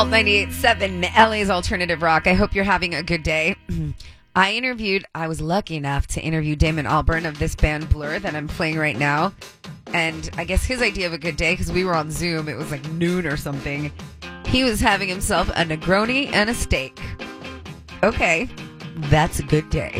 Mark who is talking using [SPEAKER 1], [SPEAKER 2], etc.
[SPEAKER 1] 98.7 LA's Alternative Rock. I hope you're having a good day. I was lucky enough to interview Damon Albarn of this band Blur that I'm playing right now. And I guess his idea of a good day, because we were on Zoom, it was like noon or something. He was having himself a Negroni and a steak. Okay, that's a good day.